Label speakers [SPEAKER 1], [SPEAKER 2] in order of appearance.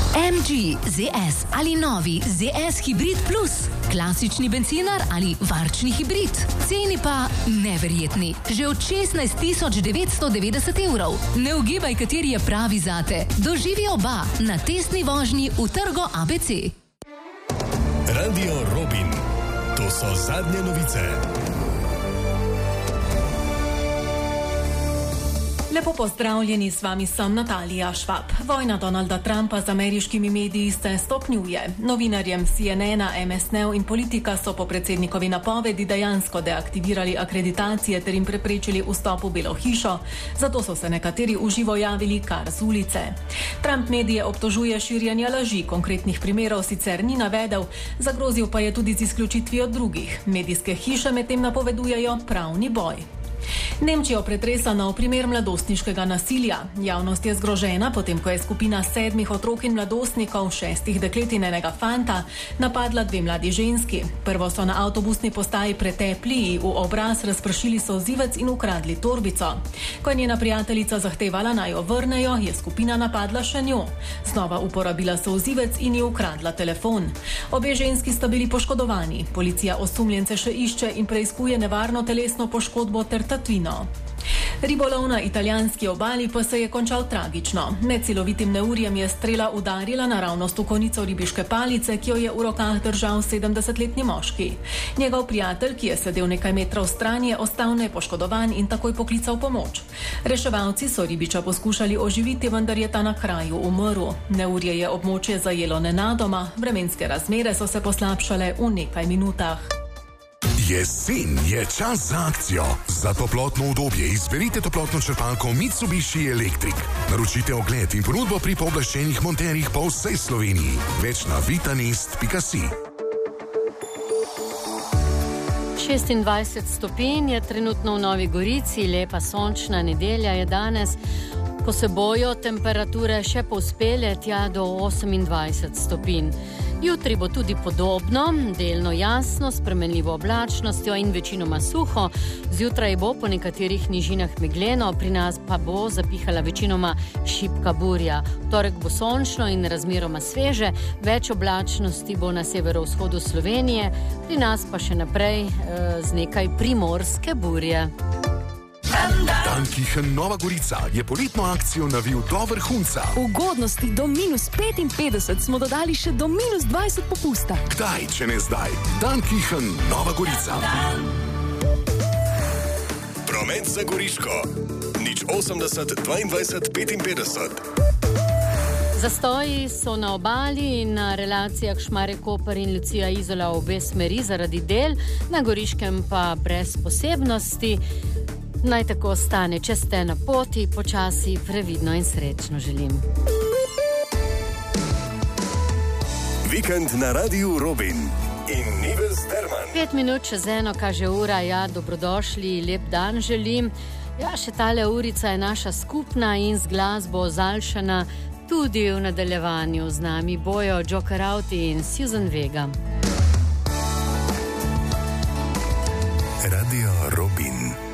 [SPEAKER 1] MG, ZS ali novi ZS Hybrid Plus, klasični bencinar ali varčni hibrid. Ceni pa neverjetni, že od 16.990 evrov. Ne ugibaj, kateri je pravi zate. Doživi oba na testni vožnji v Trgo ABC.
[SPEAKER 2] Radio Robin. To so zadnje novice.
[SPEAKER 3] Lepo pozdravljeni, s vami sem Natalija Švab. Vojna Donalda Trumpa z ameriškimi mediji se stopnjuje. Novinarjem CNN-a, MS-News in Politika so po predsednikovi napovedi dejansko deaktivirali akreditacije ter jim preprečili vstop v Belo hišo, zato so se nekateri v živo javili kar z ulice. Trump medije obtožuje širjenja laži, konkretnih primerov sicer ni navedel, zagrozil pa je tudi z izključitvijo drugih. Medijske hiše medtem napovedujejo pravni boj. Nemčijo pretresa nov primer mladostniškega nasilja. Javnost je zgrožena, potem ko je skupina 7 otrok in mladostnikov, 6 deklet in enega fanta, napadla 2 mladi ženski. Prvo so na avtobusni postaji pretepli, v obraz razpršili solzivec in ukradli torbico. Ko je njena prijateljica zahtevala, naj jo vrnejo, je skupina napadla še njo. Znova uporabila solzivec in ji ukradla telefon. Obe ženski sta bili poškodovani. Policija osumljence še išče in preiskuje nevarno telesno poškodbo ter tatvino. Ribolov na italijanski obali pa se je končal tragično. Med celovitim neurjem je strela udarila naravnost v konico ribiške palice, ki jo je v rokah držal 70-letni moški. Njegov prijatelj, ki je sedel nekaj metrov stran, je ostal nepoškodovan in takoj poklical pomoč. Reševalci so ribiča poskušali oživiti, vendar je ta na kraju umrl. Neurje je območje zajelo nenadoma, vremenske razmere so se poslabšale v nekaj minutah.
[SPEAKER 2] Jesen je čas za akcijo. Za toplotno udobje izberite toplotno črpalko Mitsubishi Electric. Naročite ogled in ponudbo pri pooblaščenih monterjih po vsej Sloveniji. Več na vitanest.si.
[SPEAKER 4] 26 stopinj je trenutno v Novi Gorici, lepa sončna nedelja je danes, ko se bojo temperature še povzpele tja do 28 stopinj. Jutri bo tudi podobno, delno jasno, s spremenljivo oblačnostjo in večinoma suho. Zjutraj bo po nekaterih nižinah megleno, pri nas pa bo zapihala večinoma šibka burja. V torek bo sončno in razmeroma sveže, več oblačnosti bo na severovzhodu Slovenije, pri nas pa še naprej z nekaj primorske burje.
[SPEAKER 2] Dankichen Nova Gorica je poletno akcijo navil do vrhunca.
[SPEAKER 5] Ugodnosti do -55 smo dodali še do -20 popusta.
[SPEAKER 2] Kdaj, če ne zdaj? Dankichen Nova Gorica. Promet za Goriško. 080 22 55.
[SPEAKER 4] Zastoji so na obali in na relacijah Šmarje-Koper in Lucija-Izola v obe smeri zaradi del, na Goriškem pa brez posebnosti. Naj tako ostane, če ste na poti, počasi, previdno in srečno želim.
[SPEAKER 2] Vikend na Radiu Robin in Nives Derman.
[SPEAKER 4] 5 minut čez 1 kaže ura, ja, dobrodošli, lep dan želim. Ja, še tale urica je naša skupna in z glasbo zaljšana tudi v nadaljevanju. Z nami bojo Joker Out in Susan Vega.
[SPEAKER 2] Radio Robin.